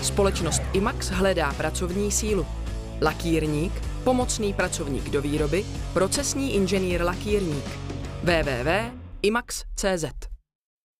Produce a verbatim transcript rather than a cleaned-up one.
Společnost IMAX hledá pracovní sílu. Lakírník, pomocný pracovník do výroby, procesní inženýr lakírník. w w w tečka imax tečka cz